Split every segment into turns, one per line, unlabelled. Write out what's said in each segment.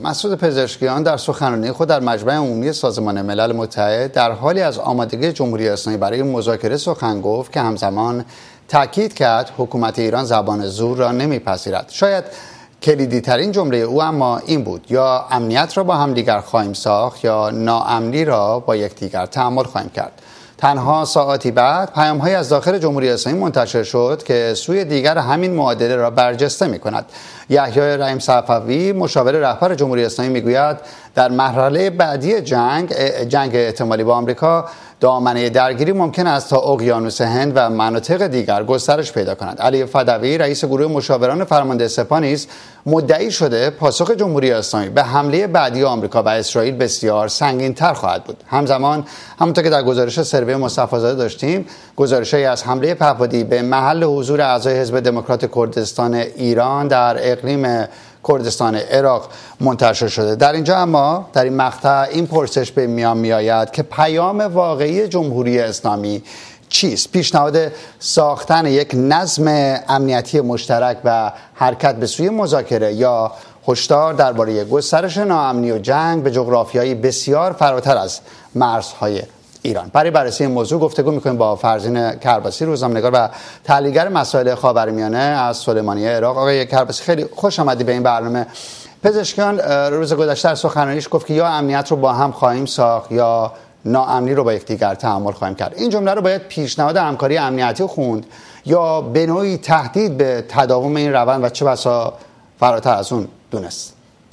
مسعود پزشکیان در سخنرانی خود در مجمع عمومی سازمان ملل متحد در حالی از آمادگی جمهوری اسلامی برای مذاکره سخن گفت که همزمان تاکید کرد حکومت ایران زبان زور را نمیپذیرد. شاید کلیدی ترین جمله او اما این بود: یا امنیت را با هم دیگر خواهیم ساخت یا ناامنی را با یکدیگر تحمل خواهیم کرد. تنها ساعاتی بعد پیام‌هایی از داخل جمهوری اسلامی منتشر شد که سوی دیگر همین معادله را برجسته می‌کند. یحیی رحیم صفوی مشاور رهبر جمهوری اسلامی میگوید در مرحله بعدی جنگ احتمالی با آمریکا دامنه درگیری ممکن است تا اقیانوس هند و مناطق دیگر گسترش پیدا کند. علی فدوی رئیس گروه مشاوران فرمانده سپاه نیز مدعی شده پاسخ جمهوری اسلامی به حمله بعدی آمریکا و اسرائیل بسیار سنگین‌تر خواهد بود. همزمان همونطور که در گزارش سروی مصطفی زاده داشتیم، گزارش‌هایی از حمله پهپادی به محل حضور اعضای حزب دموکرات کردستان ایران در اقلیم کردستان عراق منتشر شده. در اینجا اما در این مقطع این پرسش به میان میآید که پیام واقعی جمهوری اسلامی چیست؟ پیشنهاد ساختن یک نظم امنیتی مشترک و حرکت به سوی مذاکره یا هشدار درباره گسترش ناامنی و جنگ به جغرافیایی بسیار فراتر از مرزهای ایران؟ برای بررسی این موضوع گفتگو می‌کنیم با فرزین کرباسی، روزنامه‌نگار و تحلیلگر مسائل خاورمیانه از سلیمانیه عراق. آقای کرباسی خیلی خوش آمدی به این برنامه. پزشکیان روز گذشته در سخنرانیش گفت که یا امنیت رو با هم خواهیم ساخت یا ناامنی رو با یکدیگر تحمل خواهیم کرد. این جمله رو باید پیشنهاد همکاری امنیتی خوند یا به نوعی تهدید به تداوم این روند و چه بسا فراتر از اون دونست؟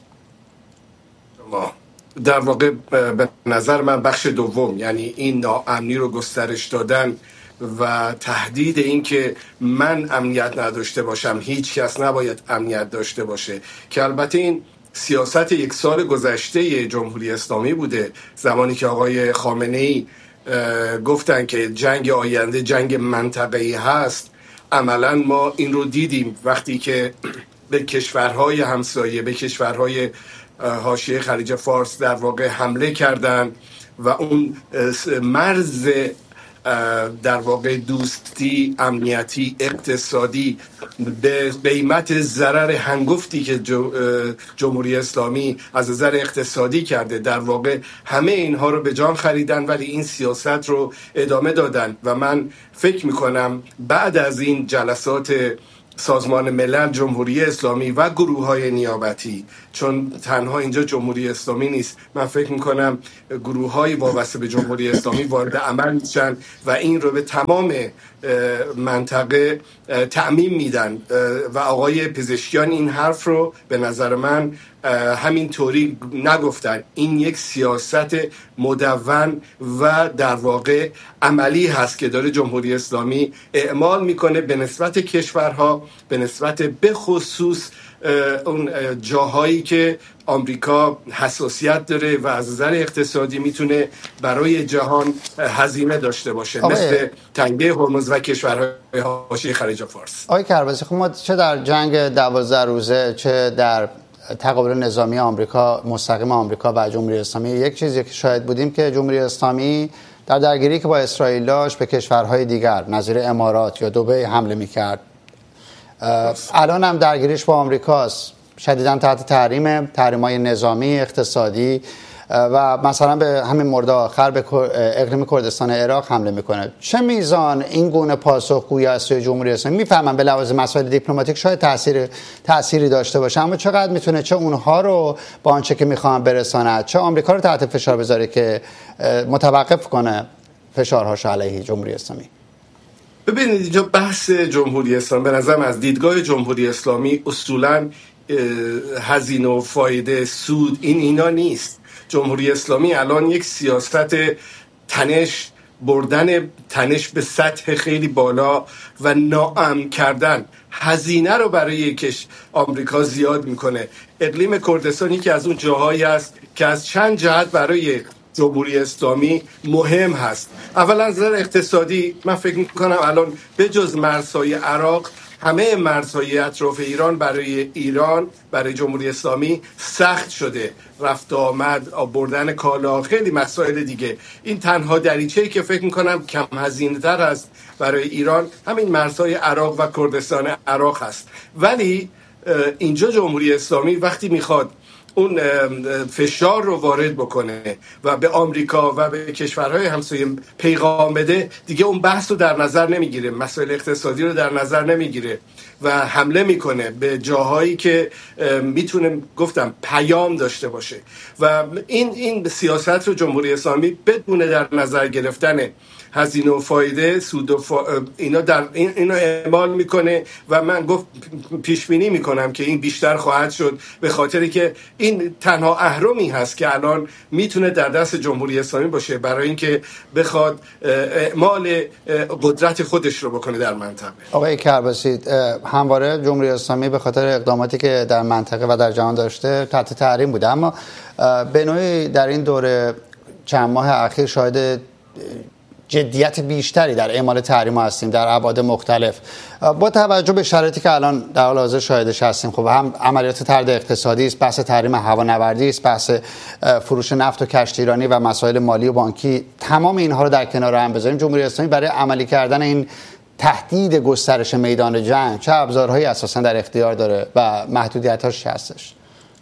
در واقع به نظر من بخش دوم، یعنی این ناامنی رو گسترش دادن و تهدید این که من امنیت نداشته باشم، هیچ کس نباید امنیت داشته باشه، که البته این سیاست یک سال گذشته جمهوری اسلامی بوده، زمانی که آقای خامنه‌ای گفتن که جنگ آینده جنگ منطقه‌ای هست. عملا ما این رو دیدیم وقتی که به کشورهای همسایه، به کشورهای حاشیه خلیج فارس در واقع حمله کردن و اون مرز در واقع دوستی، امنیتی، اقتصادی به قیمت ضرر هنگفتی که جمهوری اسلامی از نظر اقتصادی کرده، در واقع همه اینها رو به جان خریدن ولی این سیاست رو ادامه دادن. و من فکر میکنم بعد از این جلسات سازمان ملل، جمهوری اسلامی و گروه‌های نیابتی، چون تنها اینجا جمهوری اسلامی نیست، من فکر میکنم گروه‌های وابسته به جمهوری اسلامی وارد عمل میشن و این رو به تمام منطقه تعمیم میدن و آقای پزشکیان این حرف رو به نظر من همین طوری نگفتن. این یک سیاست مدون و در واقع عملی هست که داره جمهوری اسلامی اعمال میکنه به نسبت کشورها، به نسبت به خصوص اون جاهایی که آمریکا حساسیت داره و از نظر اقتصادی میتونه برای جهان هزینه داشته باشه، مثل تنگه هرمز و کشورهای حاشیه خلیج فارس.
آقای کرباسی، خب ما چه در جنگ 12 روزه چه در تقابل نظامی آمریکا، مستقیم آمریکا و جمهوری اسلامی، یک چیزی که شاهد بودیم که جمهوری اسلامی در درگیری که با اسرائیل داشت به کشورهای دیگر نظیر امارات یا دبی حمله میکرد. الان هم درگیریش با آمریکاست، شدیداً تحت تحریم‌های نظامی، اقتصادی و مثلا به همین مورد آخر به اقلیم کردستان عراق حمله میکنه. چه میزان این گونه پاسخگویی از سوی جمهوری اسلامی، میفهمم به لحاظ مسائل دیپلماتیک شاید تأثیری داشته باشه، اما چقدر میتونه چه اونها رو با آنچه که میخوان برساند، چه آمریکا رو تحت فشار بذاره که متوقف کنه فشارهاش علیه جمهوری اسلامی؟
ببینید اینجا بحث جمهوری اسلامی به نظرم از دیدگاه جمهوری اسلامی اصولاً هزینه و فایده، سود، اینا نیست. جمهوری اسلامی الان یک سیاست بردن تنش به سطح خیلی بالا و ناامن کردن، هزینه رو برای آمریکا زیاد میکنه. اقلیم کردستانی که از اون جاهایی است که از چند جهت برای جمهوری اسلامی مهم هست. اولا از نظر اقتصادی من فکر میکنم الان به جز مرزهای عراق همه مرزهای اطراف ایران برای جمهوری اسلامی سخت شده، رفت آمد، بردن کالا، خیلی مسائل دیگه. این تنها دریچه‌ای که فکر میکنم کم هزینه تر است برای ایران همین مرزهای عراق و کردستان عراق هست. ولی اینجا جمهوری اسلامی وقتی میخواد اون فشار رو وارد بکنه و به آمریکا و به کشورهای همسایه پیغام بده، دیگه اون بحث رو در نظر نمیگیره، مسائل اقتصادی رو در نظر نمیگیره و حمله میکنه به جاهایی که میتونه گفتم پیام داشته باشه. و این سیاست رو جمهوری اسلامی بدون در نظر گرفتن هزینه و فایده، سود و اینو اعمال میکنه و من پیش بینی میکنم که این بیشتر خواهد شد، به خاطری که این تنها اهرمی هست که الان میتونه در دست جمهوری اسلامی باشه برای اینکه بخواد اعمال قدرت خودش رو بکنه در منطقه.
آقای کرباسی، همواره جمهوری اسلامی به خاطر اقداماتی که در منطقه و در جهان داشته تحت تحریم بوده، اما به نوعی در این دوره چند ماه اخیر شاهد جدیت بیشتری در اعمال تحریم هستیم در ابعاد مختلف. با توجه به شرایطی که الان در حال حاضر شاهدش هستیم، خب هم عملیات طرد اقتصادی است، بحث تحریم هوانوردی است، بحث فروش نفت و کشتیرانی و مسائل مالی و بانکی، تمام اینها رو در کنار هم بذاریم، جمهوری اسلامی برای عملی کردن این تهدید گسترش میدان جنگ چه ابزارهایی اساسا در اختیار داره و محدودیت‌هاش چه هستش؟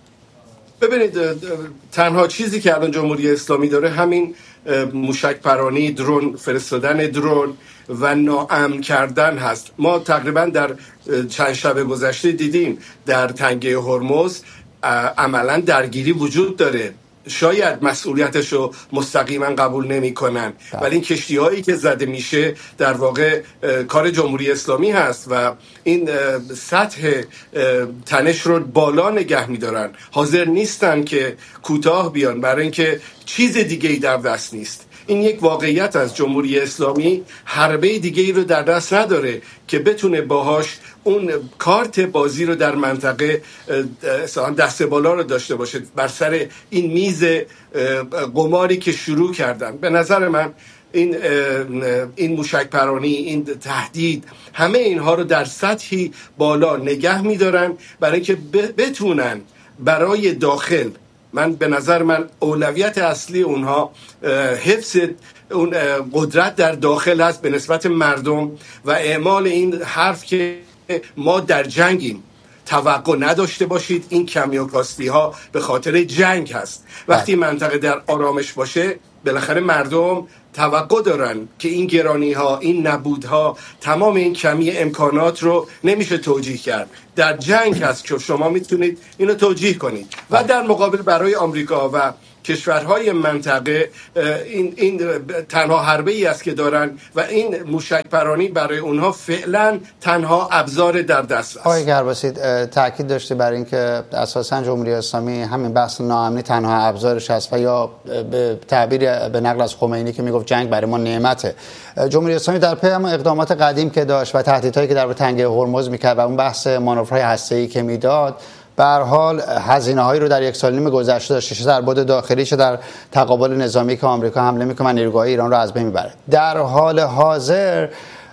ببینید، تنها چیزی که الان جمهوری اسلامی داره همین موشک پرانی، درون فرستادن درون و ناامن کردن هست. ما تقریبا در چند شب گذشته دیدیم در تنگه هرمز عملا درگیری وجود داره. شاید مسئولیتش رو مستقیما قبول نمی کنن، ولی این کشتی هایی که زده میشه در واقع کار جمهوری اسلامی هست و این سطح تنش رو بالا نگه میدارن، حاضر نیستن که کوتاه بیان برای اینکه چیز دیگه ای در دست نیست. این یک واقعیت از جمهوری اسلامی حربه دیگه ای رو در دست نداره که بتونه باهاش اون کارت بازی رو در منطقه دست بالا رو داشته باشه بر سر این میز قماری که شروع کردن. به نظر من این موشک پرانی، این تهدید، همه اینها رو در سطحی بالا نگه میدارن برای اینکه بتونن برای داخل، من به نظر من اولویت اصلی اونها حفظ اون قدرت در داخل هست به نسبت مردم و اعمال این حرف که ما در جنگیم، توقع نداشته باشید، این کمی و کاستی ها به خاطر جنگ هست. وقتی منطقه در آرامش باشه بالاخره مردم توقع دارن که این گرانی ها، این نبود ها، تمام این کمی امکانات رو نمیشه توجیه کرد. در جنگ هست که شما میتونید اینو توجیه کنید و در مقابل برای آمریکا و کشورهای منطقه این تنها حربه ای است که دارن و این موشک پرانی برای اونها فعلا تنها ابزار در دست است.
آقای کرباسی، تاکید داشته بر این که اساسا جمهوری اسلامی همین بحث ناامنی تنها ابزارش است و یا به تعبیر به نقل از خمینی که میگفت جنگ برای ما نعمته. جمهوری اسلامی در پی هم اقدامات قدیم که داشت و تهدیدهایی که در تنگه هرمز میکرد و اون بحث مانورهای هسته‌ای که میداد، به هر حال هزینه‌هایی رو در یک سال نیم گذشته داشته، چه در بعد داخلی چه در تقابل نظامی که آمریکا حمله میکنه و نیروگاهی ایران رو از بین میبره. در حال حاضر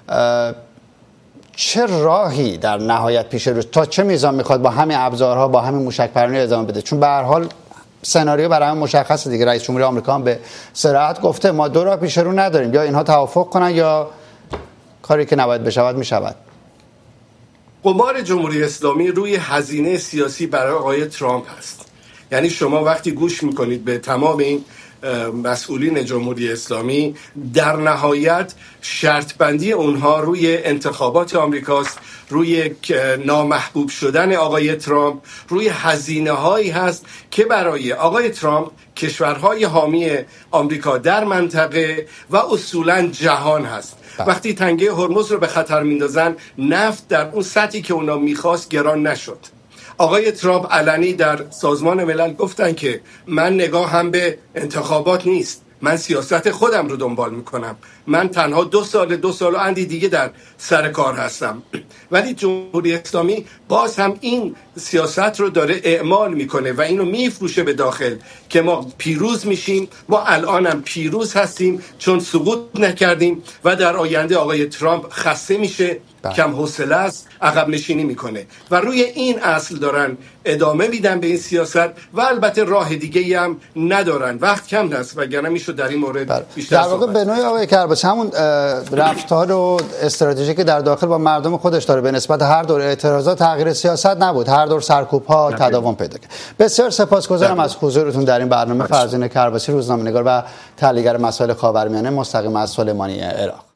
چه راهی در نهایت پیش رو تا چه میزان میخواد با همین ابزارها، با همین موشک پرانی ادامه بده؟ چون به هر حال سناریو برای هم مشخصه دیگه. رئیس جمهوری آمریکا هم به صراحت گفته ما دو راه پیش رو نداریم، یا اینها توافق کنن یا کاری که نباید بشود میشود.
قمار جمهوری اسلامی روی هزینه سیاسی برای آقای ترامپ هست. یعنی شما وقتی گوش میکنید به تمام این مسئولین جمهوری اسلامی، در نهایت شرط بندی اونها روی انتخابات آمریکاست، روی نامحبوب شدن آقای ترامپ، روی هزینه هایی هست که برای آقای ترامپ کشورهای حامی آمریکا در منطقه و اصولاً جهان هست. وقتی تنگه هرمز رو به خطر میندازن، نفت در اون سطحی که اونا میخواست گران نشد. آقای ترامپ علنی در سازمان ملل گفتن که من نگاه هم به انتخابات نیست، من سیاست خودم رو دنبال میکنم، من تنها 2 سال و اندی دیگه در سر کار هستم. ولی جمهوری اسلامی باز هم این سیاست رو داره اعمال میکنه و اینو میفروشه به داخل که ما پیروز میشیم، ما الان هم پیروز هستیم چون سقوط نکردیم و در آینده آقای ترامپ خسته میشه کم حوصله است، عقب نشینی میکنه و روی این اصل دارن ادامه میدن به این سیاست و البته راه دیگه هم ندارن، وقت کم هست وگرنه میشد در این مورد بیشتر
در واقع به نوعی آقای کرباسی همون رفتار و استراتژی که در داخل با مردم خودش داره به نسبت هر دور اعتراضات تغییر سیاست نبود، هر دور سرکوب‌ها تداوم پیدا کرد. بسیار سپاسگزارم از حضورتون در این برنامه. فرزین کرباسی، روزنامه‌نگار و تحلیلگر مسائل خاورمیانه، مستقیم از سلیمانیه، عراق.